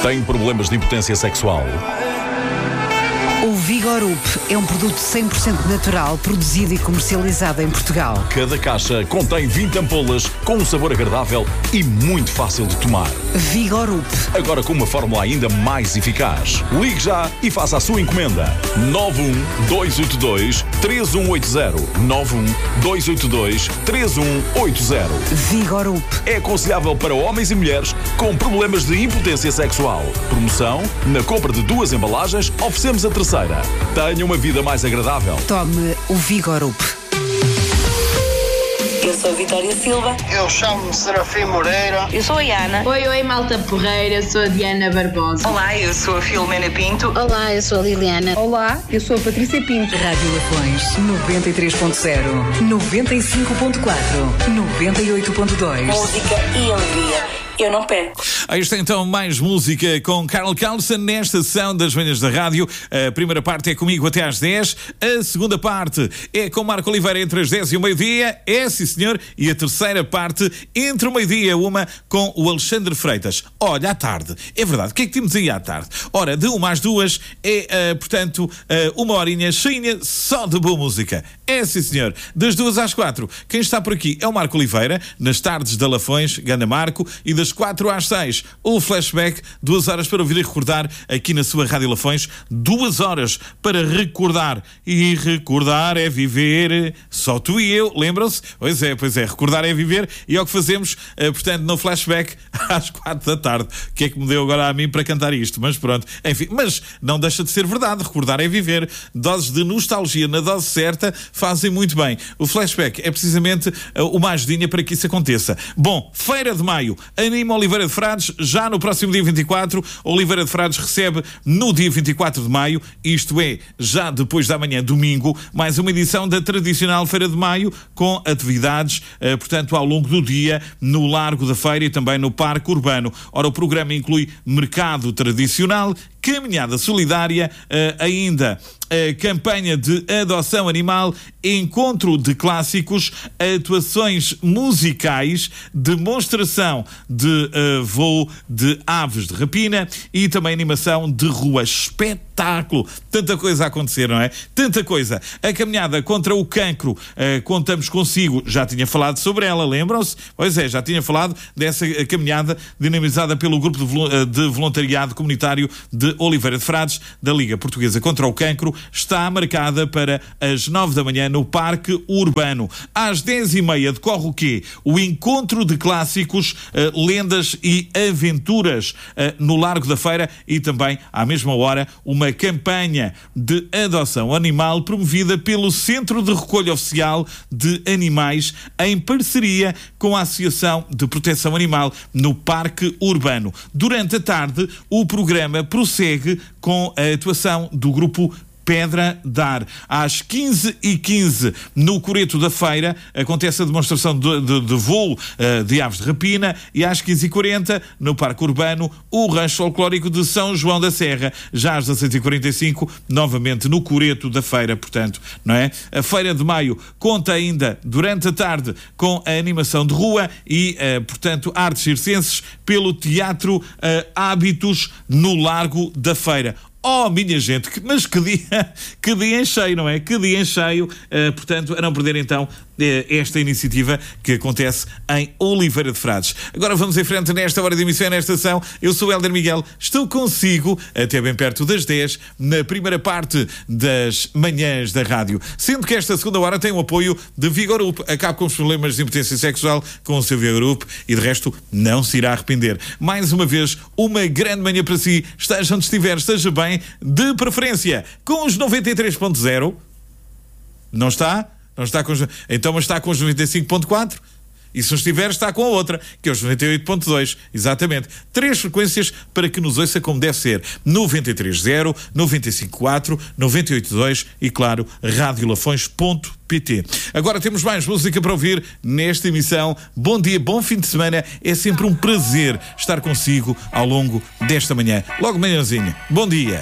Tem problemas de impotência sexual? O Vigorup é um produto 100% natural, produzido e comercializado em Portugal. Cada caixa contém 20 ampolas com um sabor agradável e muito fácil de tomar. Vigorup. Agora com uma fórmula ainda mais eficaz. Ligue já e faça a sua encomenda. 91282-3180. 91282-3180. Vigorup. É aconselhável para homens e mulheres com problemas de impotência sexual. Promoção: na compra de 2 embalagens, oferecemos a terceira. Tenha uma vida mais agradável. Tome o Vigorup. Eu sou a Vitória Silva. Eu chamo-me Serafim Moreira. Eu sou a Iana. Oi, malta porreira, sou a Diana Barbosa. Olá, eu sou a Filomena Pinto. Olá, eu sou a Liliana. Olá, eu sou a Patrícia Pinto. Rádio Lafões 93.0, 95.4, 98.2. Música e alegria. Eu não perco. Aí está então mais música com Carl Carlson nesta sessão das manhãs da rádio. A primeira parte é comigo até às 10. A segunda parte é com Marco Oliveira entre as 10 e o meio-dia. É, sim senhor. E a terceira parte entre o meio-dia e uma com o Alexandre Freitas. Olha, à tarde. É verdade. O que é que temos aí à tarde? Ora, de 1 às 2 é, portanto, uma horinha cheinha só de boa música. É, sim senhor. Das 2 às 4. Quem está por aqui é o Marco Oliveira, nas tardes da Lafões, Ganda Marco, e das 4 às 6, o flashback, 2 horas para ouvir e recordar aqui na sua Rádio Lafões, 2 horas para recordar. E recordar é viver, só tu e eu, lembram-se? Pois é, recordar é viver, e é o que fazemos, portanto, no flashback, às 4 da tarde. O que é que me deu agora a mim para cantar isto? Mas pronto, enfim, mas não deixa de ser verdade, recordar é viver. Doses de nostalgia na dose certa fazem muito bem. O flashback é precisamente uma ajudinha para que isso aconteça. Bom, Feira de Maio, anima Oliveira de Frades, já no próximo dia 24. Oliveira de Frades recebe no dia 24 de maio, isto é, já depois da manhã, domingo, mais uma edição da tradicional Feira de Maio, com atividades, portanto, ao longo do dia, no Largo da Feira e também no Parque Urbano. Ora, o programa inclui mercado tradicional, caminhada solidária, ainda campanha de adoção animal, encontro de clássicos, atuações musicais, demonstração de voo de aves de rapina e também animação de rua. Espetáculo! Tanta coisa a acontecer, não é? Tanta coisa. A caminhada contra o cancro, contamos consigo, já tinha falado sobre ela, lembram-se? Pois é, já tinha falado dessa caminhada dinamizada pelo grupo de voluntariado comunitário de Oliveira de Frades, da Liga Portuguesa contra o Cancro. Está marcada para as 9 da manhã no Parque Urbano. Às 10h30 decorre o quê? O encontro de clássicos, lendas e aventuras no Largo da Feira, e também, à mesma hora, uma campanha de adoção animal promovida pelo Centro de Recolha Oficial de Animais, em parceria com a Associação de Proteção Animal no Parque Urbano. Durante a tarde, o programa prossegue com a atuação do grupo Pedra Dar. Às 15h15, no Coreto da Feira, acontece a demonstração de voo de aves de rapina, e às 15h40, no Parque Urbano, o rancho folclórico de São João da Serra. Já às 16h45, novamente no Coreto da Feira, portanto, não é? A Feira de Maio conta ainda, durante a tarde, com a animação de rua e, portanto, artes circenses pelo Teatro Hábitos no Largo da Feira. Oh, minha gente, mas que dia em cheio, não é? Que dia em cheio, portanto, a não perder então esta iniciativa que acontece em Oliveira de Frades. Agora vamos em frente nesta hora de emissão, nesta estação. Eu sou o Hélder Miguel, estou consigo até bem perto das 10, na primeira parte das manhãs da rádio. Sendo que esta segunda hora tem o apoio de Vigorup. Acabe com os problemas de impotência sexual com o seu Vigorup e de resto não se irá arrepender. Mais uma vez, uma grande manhã para si. Esteja onde estiver, esteja bem, de preferência com os 93.0. Não está? Não está com os... Então, mas está com os 95.4? E se não estiver, está com a outra, que é os 98.2. Exatamente. 3 frequências para que nos ouça como deve ser. 93.0, 95.4, 98.2 e, claro, radiolafões.pt. Agora temos mais música para ouvir nesta emissão. Bom dia, bom fim de semana. É sempre um prazer estar consigo ao longo desta manhã. Logo manhãzinha. Bom dia.